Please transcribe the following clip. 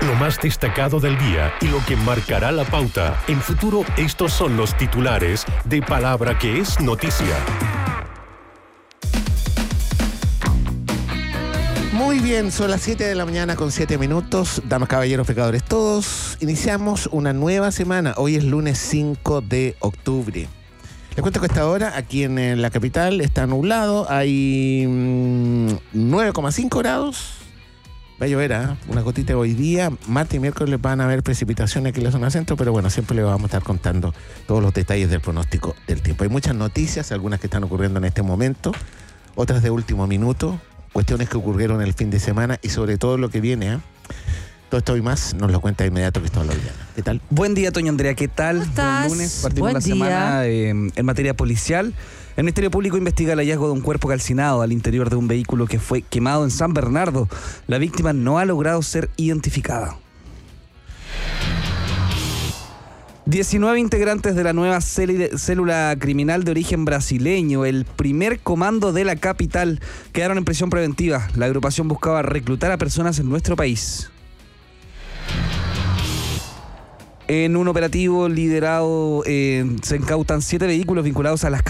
Lo más destacado del día y lo que marcará la pauta. En Futuro, estos son los titulares de Palabra que es noticia. Muy bien, son las 7 de la mañana con 7 minutos. Damas, caballeros, pecadores todos. Iniciamos una nueva semana. Hoy es lunes 5 de octubre. Les cuento que esta hora aquí en la capital está nublado. Hay 9,5 grados. Va a llover, una gotita hoy día. Martes y miércoles van a haber precipitaciones aquí en la zona centro, pero bueno, siempre les vamos a estar contando todos los detalles del pronóstico del tiempo. Hay muchas noticias, algunas que están ocurriendo en este momento, otras de último minuto, cuestiones que ocurrieron el fin de semana y sobre todo lo que viene. Todo esto y más nos lo cuenta de inmediato Cristóbal Orellana. ¿Qué tal? Buen día, Toño Andrea. ¿Qué tal? ¿Cómo estás? Buen lunes. Partimos Buen la día. semana en materia policial. El Ministerio Público investiga el hallazgo de un cuerpo calcinado al interior de un vehículo que fue quemado en San Bernardo. La víctima no ha logrado ser identificada. 19 integrantes de la nueva célula criminal de origen brasileño, el primer comando de la capital, quedaron en prisión preventiva. La agrupación buscaba reclutar a personas en nuestro país. En un operativo liderado se incautan 7 vehículos vinculados a las